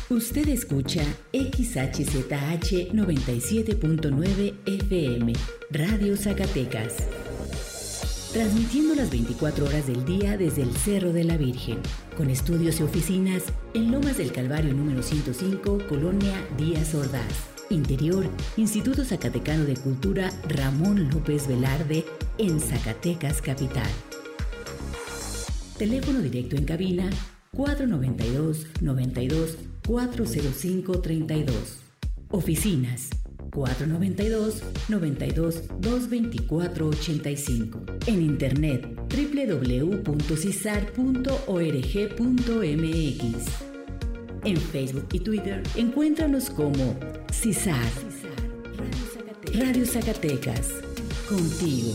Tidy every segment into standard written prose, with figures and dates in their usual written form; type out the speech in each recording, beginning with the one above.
Usted escucha XHZH 97.9 FM, Radio Zacatecas. Transmitiendo las 24 horas del día desde el Cerro de la Virgen, con estudios y oficinas en Lomas del Calvario número 105, Colonia Díaz Ordaz. Interior, Instituto Zacatecano de Cultura Ramón López Velarde, en Zacatecas Capital. Teléfono directo en cabina 492-92-405-32. Oficinas 492-92-224-85. En internet www.cisar.org.mx. En Facebook y Twitter encuéntranos como CISAR. Radio Zacatecas. Contigo.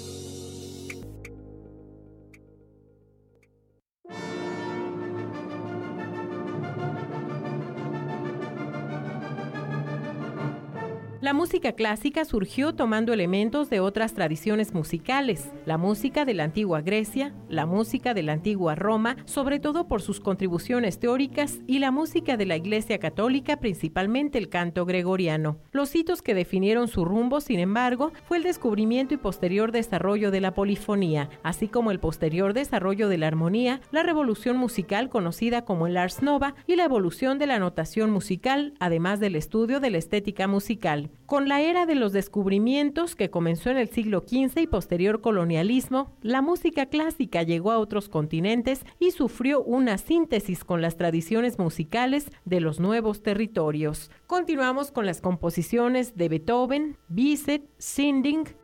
La música clásica surgió tomando elementos de otras tradiciones musicales, la música de la antigua Grecia, la música de la antigua Roma, sobre todo por sus contribuciones teóricas, y la música de la Iglesia Católica, principalmente el canto gregoriano. Los hitos que definieron su rumbo, sin embargo, fue el descubrimiento y posterior desarrollo de la polifonía, así como el posterior desarrollo de la armonía, la revolución musical conocida como el Ars Nova y la evolución de la notación musical, además del estudio de la estética musical. Con la era de los descubrimientos, que comenzó en el siglo XV y posterior colonialismo, la música clásica llegó a otros continentes y sufrió una síntesis con las tradiciones musicales de los nuevos territorios. Continuamos con las composiciones de Beethoven, Bizet, Sinding,